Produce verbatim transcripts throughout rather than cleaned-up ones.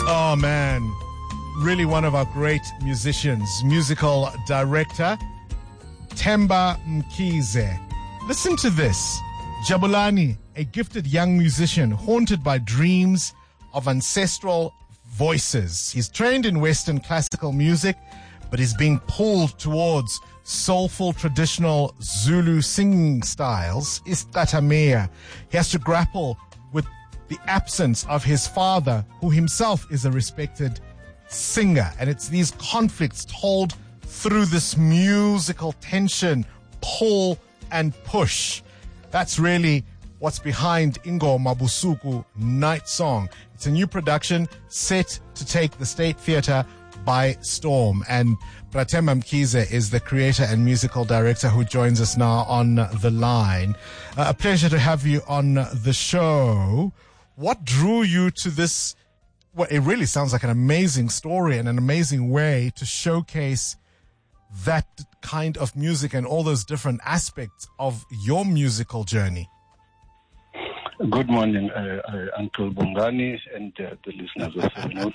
Oh man, really one of our great musicians, musical director, Themba Mkhize. Listen to this. Jabulani, a gifted young musician haunted by dreams of ancestral voices. He's trained in Western classical music, but he's being pulled towards soulful traditional Zulu singing styles, isicathamiya. He has to grapple with the absence of his father, who himself is a respected singer. And it's these conflicts told through this musical tension, pull and push. That's really what's behind Ingoma Busuku Night Song. It's a new production set to take the State Theatre by storm. And Themba Mkhize is the creator and musical director who joins us now on the line. Uh, a pleasure to have you on the show. What drew you to this? Well, it really sounds like an amazing story and an amazing way to showcase that kind of music and all those different aspects of your musical journey. Good morning, uh, uh, Uncle Bongani and uh, the listeners of seven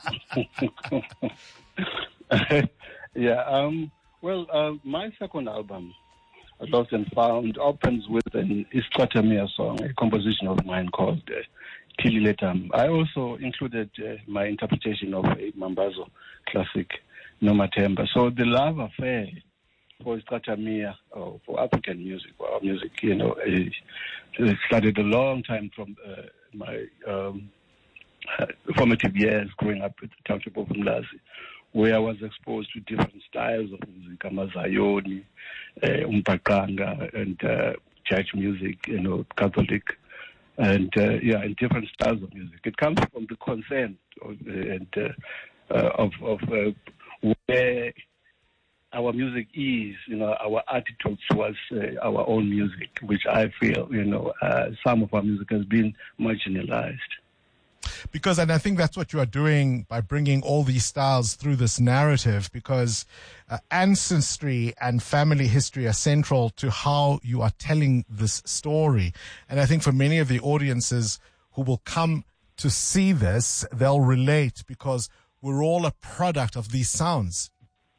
oh two. yeah, um, well, uh, my second album, Lost and Found, opens with an isicathamiya song, a composition of mine called uh, Tililetam. I also included uh, my interpretation of a Mambazo classic, Noma Themba. So the love affair for isicathamiya, or for African music, or our music, you know, it, it started a long time from uh, my um, formative years growing up at the township of Mlazi, where I was exposed to different styles of music, Amazayoni, uh, Umpakanga, and uh, church music, you know, Catholic, and uh, yeah, and different styles of music. It comes from the consent of, uh, and uh, uh, of, of uh, where our music is, you know, our attitude towards uh, our own music, which I feel, you know, uh, some of our music has been marginalized. Because, and I think that's what you are doing by bringing all these styles through this narrative, because uh, ancestry and family history are central to how you are telling this story. And I think for many of the audiences who will come to see this, they'll relate because we're all a product of these sounds.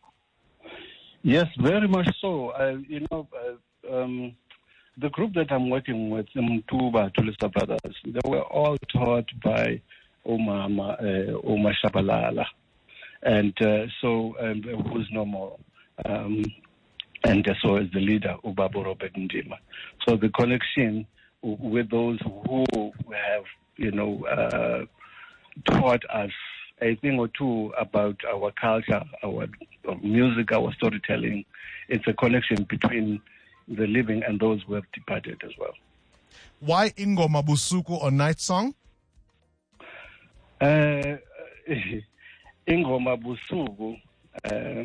Yes, very much so. Uh, you know, uh, um, the group that I'm working with, the Mtuba Tulisa Brothers, they were all taught by Omama, uh, Oma Shabalala, and uh, so um, who's no more. Um, and uh, so is the leader, Ubabo Robert Ndima. So the connection with those who have, you know, uh, taught us a thing or two about our culture, our music, our storytelling. It's a connection between the living and those who have departed as well. Why Ingoma Busuku or Night Song? Uh, Ingoma Busuku, uh,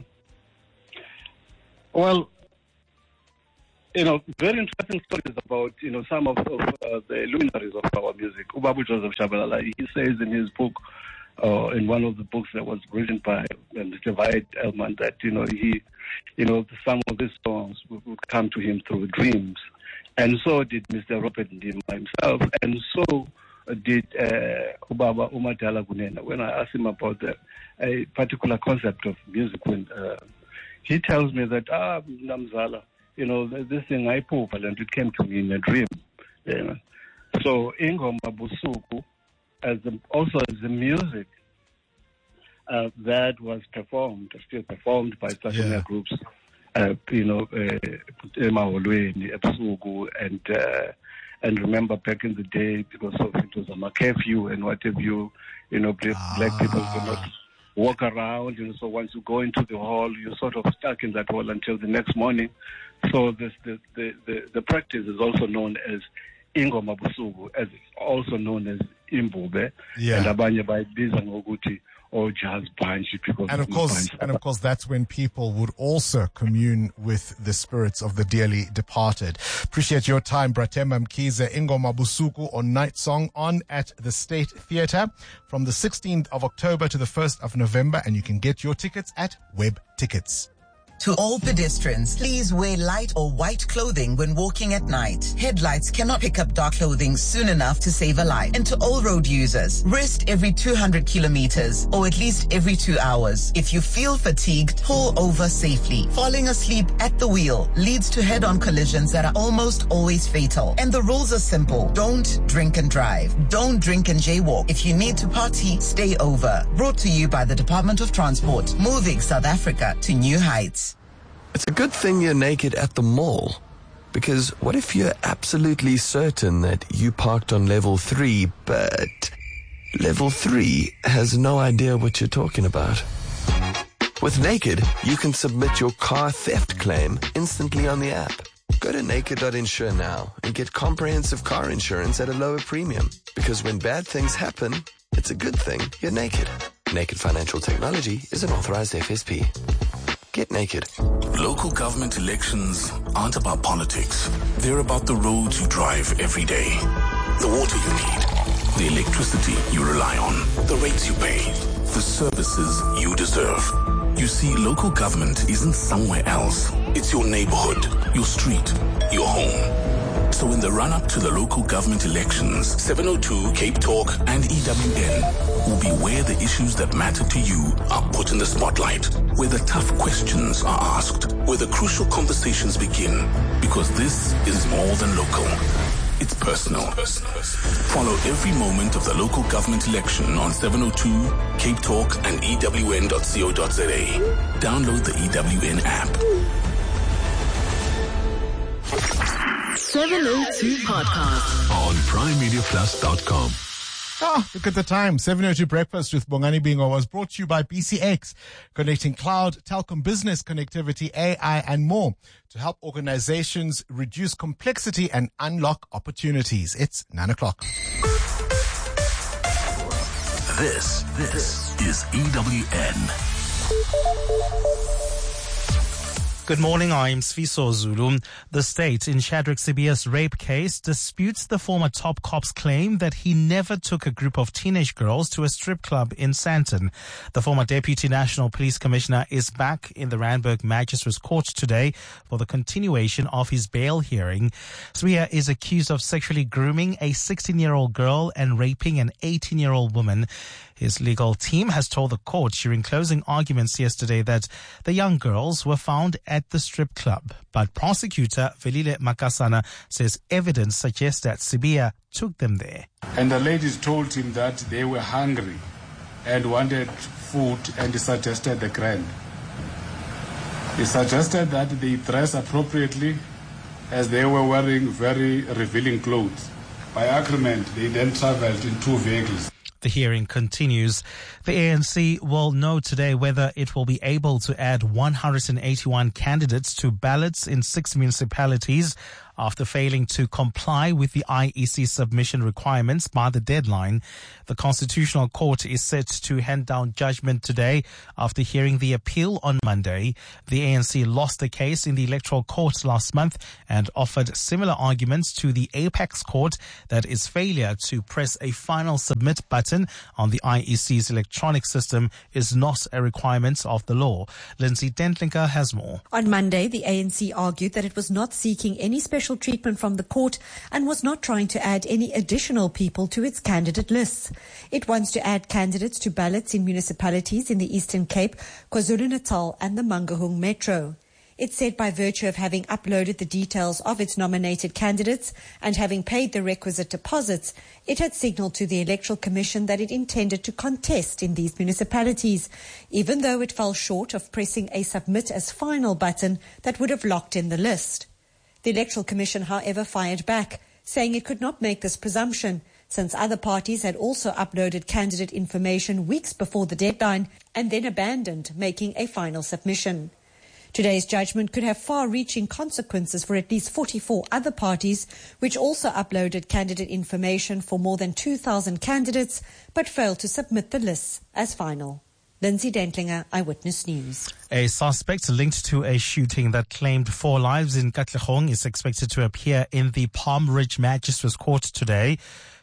well, you know, very interesting stories about, you know, some of, of uh, the luminaries of our music. Ubaba Joseph Shabalala, he says in his book, Uh, in one of the books that was written by uh, Mister Vahid Elman, that, you know, he, you know, some of his songs would, would come to him through dreams. And so did Mister Robert Ndima himself. And so did uh, Ubaba Umadala Gunena. When I asked him about the, a particular concept of music, when uh, he tells me that, ah, Namzala, you know, this thing I put, and it came to me in a dream. You know? So Ingoma Busuku, as the, also as the music uh, that was performed, still performed by stationary yeah. groups, uh, you know, Emaholweni, Ebusuku, and uh, and remember back in the day, because of it was a curfew and what have you, you know, black, ah. black people could not walk around, you know, so once you go into the hall, you're sort of stuck in that hall until the next morning. So this, the, the, the, the practice is also known as Ingoma Busuku, as it's also known as Imbube, yeah. and abanye bayibiza ngokuthi or jazz band. And of course, and of course, that's when people would also commune with the spirits of the dearly departed. Appreciate your time, Themba Mkhize. Ingoma Busuku on Night Song on at the State Theatre from the sixteenth of October to the first of November, and you can get your tickets at Web Tickets. To all pedestrians, please wear light or white clothing when walking at night. Headlights cannot pick up dark clothing soon enough to save a life. And to all road users, rest every two hundred kilometers or at least every two hours. If you feel fatigued, pull over safely. Falling asleep at the wheel leads to head-on collisions that are almost always fatal. And the rules are simple. Don't drink and drive. Don't drink and jaywalk. If you need to party, stay over. Brought to you by the Department of Transport, moving South Africa to new heights. It's a good thing you're naked at the mall, because what if you're absolutely certain that you parked on level three, but level three has no idea what you're talking about? With Naked, you can submit your car theft claim instantly on the app. Go to naked dot insure now and get comprehensive car insurance at a lower premium, because when bad things happen, it's a good thing you're naked. Naked Financial Technology is an authorized F S P. Get naked. Local government elections aren't about politics. They're about the roads you drive every day, the water you need, the electricity you rely on, the rates you pay, the services you deserve. You see, local government isn't somewhere else. It's your neighborhood, your street, your home. So in the run-up to the local government elections, seven oh two, Cape Talk, and E W N will be where the issues that matter to you are put in the spotlight, where the tough questions are asked, where the crucial conversations begin, because this is more than local. It's personal. Follow every moment of the local government election on seven oh two, Cape Talk, and E W N dot co dot za. Download the E W N app. seven oh two Podcast On prime media plus dot com. Ah, look at the time. seven oh two Breakfast with Bongani Bingo was brought to you by B C X, connecting cloud, telecom, business connectivity, A I, and more to help organizations reduce complexity and unlock opportunities. It's nine o'clock. This, this is E W N. Good morning, I'm Sfiso Zulu. The state in Shadrack Sibiya's rape case disputes the former top cop's claim that he never took a group of teenage girls to a strip club in Sandton. The former Deputy National Police Commissioner is back in the Randburg Magistrates Court today for the continuation of his bail hearing. Sibiya is accused of sexually grooming a sixteen-year-old girl and raping an eighteen-year-old woman. His legal team has told the court during closing arguments yesterday that the young girls were found at the strip club. But prosecutor Velile Makasana says evidence suggests that Sibiya took them there. And the ladies told him that they were hungry and wanted food, and he suggested the grand. He suggested that they dress appropriately as they were wearing very revealing clothes. By agreement, they then traveled in two vehicles. The hearing continues. The A N C will know today whether it will be able to add one hundred eighty-one candidates to ballots in six municipalities after failing to comply with the I E C submission requirements by the deadline. The Constitutional Court is set to hand down judgment today after hearing the appeal on Monday. The A N C lost the case in the Electoral Court last month and offered similar arguments to the Apex Court that its failure to press a final submit button on the I E C's electronic system is not a requirement of the law. Lindsay Dentlinker has more. On Monday, the A N C argued that it was not seeking any special treatment from the court and was not trying to add any additional people to its candidate lists. It wants to add candidates to ballots in municipalities in the Eastern Cape, KwaZulu-Natal and the Mangaung Metro. It said by virtue of having uploaded the details of its nominated candidates and having paid the requisite deposits, it had signalled to the Electoral Commission that it intended to contest in these municipalities, even though it fell short of pressing a submit as final button that would have locked in the list. The Electoral Commission, however, fired back, saying it could not make this presumption, since other parties had also uploaded candidate information weeks before the deadline and then abandoned making a final submission. Today's judgment could have far-reaching consequences for at least forty-four other parties, which also uploaded candidate information for more than two thousand candidates, but failed to submit the lists as final. Lindsay Dentlinger, Eyewitness News. A suspect linked to a shooting that claimed four lives in Katlehong is expected to appear in the Palm Ridge Magistrates Court today.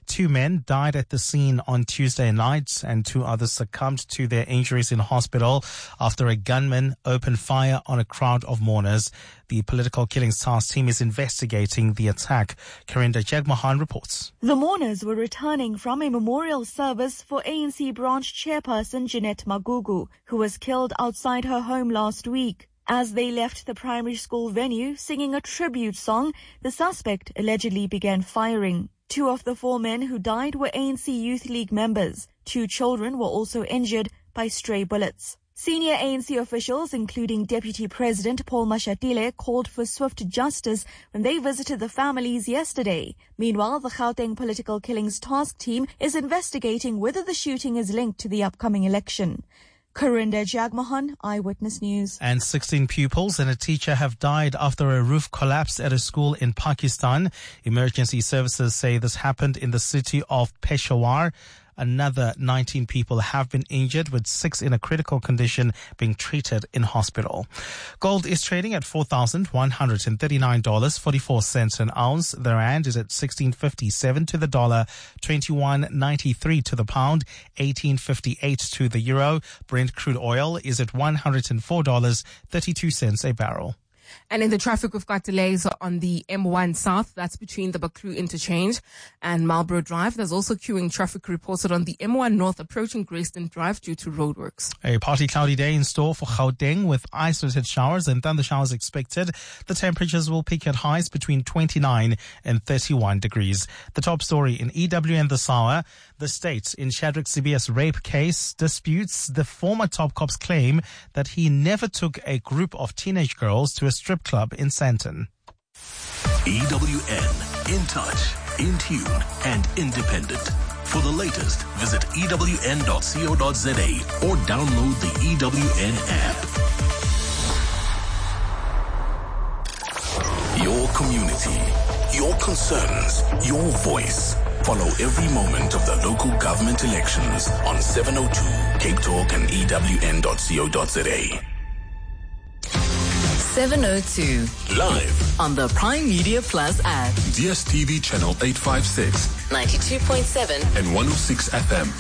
Two men died at the scene on Tuesday night and two others succumbed to their injuries in hospital after a gunman opened fire on a crowd of mourners. The Political Killings Task Team is investigating the attack. Karinda Jagmohan reports. The mourners were returning from a memorial service for A N C branch chairperson Jeanette Magugu, who was killed outside her home last week. As they left the primary school venue singing a tribute song, the suspect allegedly began firing. Two of the four men who died were A N C Youth League members. Two children were also injured by stray bullets. Senior A N C officials, including Deputy President Paul Mashatile, called for swift justice when they visited the families yesterday. Meanwhile, the Gauteng Political Killings Task Team is investigating whether the shooting is linked to the upcoming election. Karinda Jagmohan, Eyewitness News. And sixteen pupils and a teacher have died after a roof collapsed at a school in Pakistan. Emergency services say this happened in the city of Peshawar. Another nineteen people have been injured, with six in a critical condition being treated in hospital. Gold is trading at four thousand one hundred thirty-nine dollars and forty-four cents an ounce. The rand is at sixteen fifty-seven to the dollar, twenty-one ninety-three to the pound, eighteen fifty-eight to the euro. Brent crude oil is at one hundred four dollars and thirty-two cents a barrel. And in the traffic, we've got delays on the M one South. That's between the Bakru interchange and Marlborough Drive. There's also queuing traffic reported on the M one North approaching Grayston Drive due to roadworks. A partly cloudy day in store for Gauteng with isolated showers and thunder showers expected. The temperatures will peak at highs between twenty-nine and thirty-one degrees. The top story in E W N this hour. The state in Shadrack Sibiya's rape case disputes the former top cop's claim that he never took a group of teenage girls to a strip club in Sandton. E W N, in touch, in tune, and independent. For the latest, visit E W N dot co dot za or download the E W N app. Your community, your concerns, your voice. Follow every moment of the local government elections on seven oh two Cape Talk and E W N dot co dot za. seven oh two. Live on the Prime Media Plus app. D S T V channel eight fifty-six. ninety-two point seven. And one oh six F M.